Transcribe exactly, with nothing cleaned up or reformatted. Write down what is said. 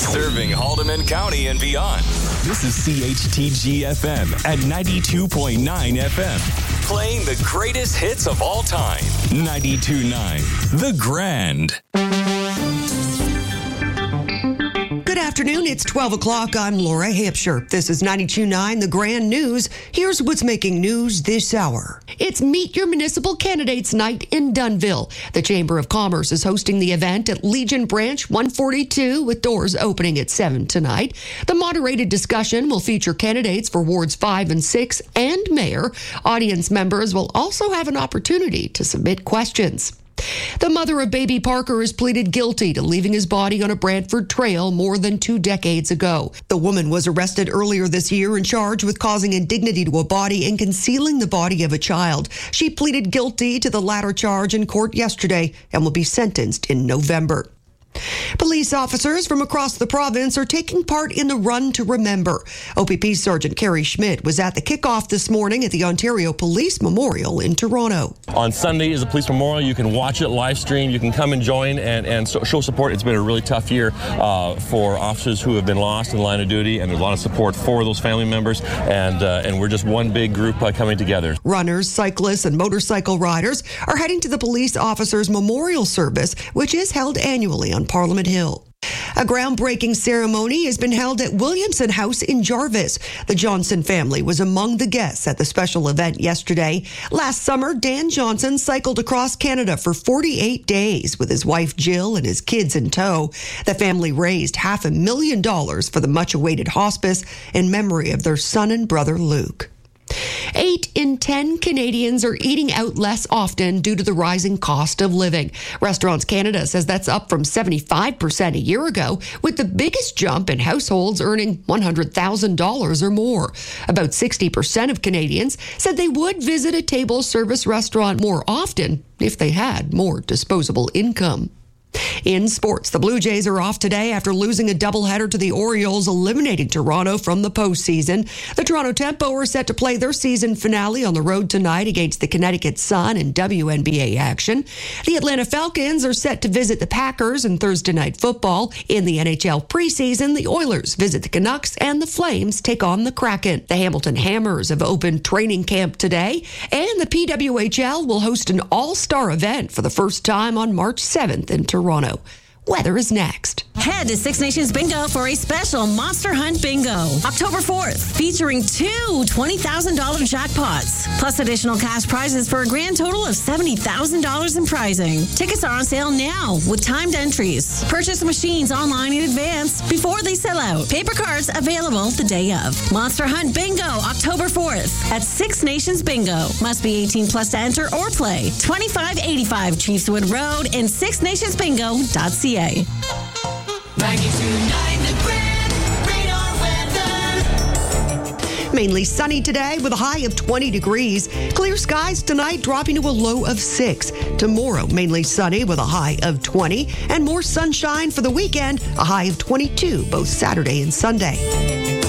Serving Haldeman County and beyond. This is C H T G F M at ninety-two point nine F M. Playing the greatest hits of all time. ninety-two point nine The Grand. Good afternoon. It's twelve o'clock. I'm Laura Hampshire. This is ninety-two point nine The Grand News. Here's what's making news this hour. It's Meet Your Municipal Candidates Night in Dunnville. The Chamber of Commerce is hosting the event at Legion Branch one forty-two with doors opening at seven tonight. The moderated discussion will feature candidates for wards five and six and mayor. Audience members will also have an opportunity to submit questions. The mother of baby Parker has pleaded guilty to leaving his body on a Brantford trail more than two decades ago. The woman was arrested earlier this year and charged with causing indignity to a body and concealing the body of a child. She pleaded guilty to the latter charge in court yesterday and will be sentenced in November. Police officers from across the province are taking part in the Run to Remember. O P P Sergeant Kerry Schmidt was at the kickoff this morning at the Ontario Police Memorial in Toronto. On Sunday is a police memorial. You can watch it live stream. You can come and join and, and so, show support. It's been a really tough year uh, for officers who have been lost in the line of duty, and there's a lot of support for those family members, and uh, and we're just one big group uh, coming together. Runners, cyclists, and motorcycle riders are heading to the police officers' memorial service, which is held annually on Parliament Hill. A groundbreaking ceremony has been held at Williamson House in Jarvis. The Johnson family was among the guests at the special event yesterday. Last summer, Dan Johnson cycled across Canada for forty-eight days with his wife Jill and his kids in tow. The family raised half a million dollars for the much-awaited hospice in memory of their son and brother Luke. Eight in ten Canadians are eating out less often due to the rising cost of living. Restaurants Canada says that's up from seventy-five percent a year ago, with the biggest jump in households earning one hundred thousand dollars or more. About sixty percent of Canadians said they would visit a table service restaurant more often if they had more disposable income. In sports, the Blue Jays are off today after losing a doubleheader to the Orioles, eliminating Toronto from the postseason. The Toronto Tempo are set to play their season finale on the road tonight against the Connecticut Sun in W N B A action. The Atlanta Falcons are set to visit the Packers in Thursday Night Football. In the N H L preseason, the Oilers visit the Canucks and the Flames take on the Kraken. The Hamilton Hammers have opened training camp today, and the P W H L will host an all-star event for the first time on March seventh in Toronto. Toronto. Weather is next. Head to Six Nations Bingo for a special Monster Hunt Bingo. October fourth, featuring two twenty thousand dollars jackpots, plus additional cash prizes for a grand total of seventy thousand dollars in prizing. Tickets are on sale now with timed entries. Purchase machines online in advance before they sell out. Paper cards available the day of. Monster Hunt Bingo, October fourth at Six Nations Bingo. Must be eighteen plus to enter or play. twenty-five eighty-five Chiefswood Road and six nations bingo dot c a. ninety-two point nine The Grand Radar Weather. Mainly sunny today with a high of twenty degrees. Clear skies tonight dropping to a low of six. Tomorrow, mainly sunny with a high of twenty. And more sunshine for the weekend, a high of twenty-two both Saturday and Sunday.